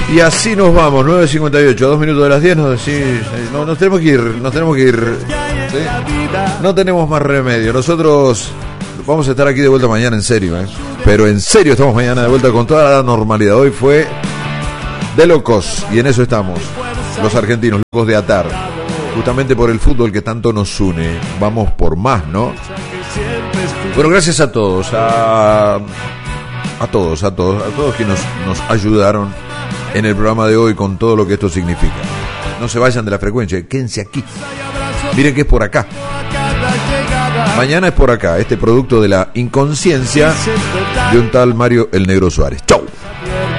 Y así nos vamos, 9:58, 2 minutos de las 10, nos tenemos que ir, ¿sí? No tenemos más remedio, nosotros vamos a estar aquí de vuelta mañana, en serio, pero en serio estamos mañana de vuelta con toda la normalidad. Hoy fue de locos, y en eso estamos, los argentinos, locos de atar, justamente por el fútbol que tanto nos une. Vamos por más, ¿no? Bueno, gracias a todos, a todos que nos ayudaron en el programa de hoy con todo lo que esto significa. No se vayan de la frecuencia, quédense aquí. Miren que es por acá. Mañana es por acá, este producto de la inconsciencia de un tal Mario el Negro Suárez. ¡Chau!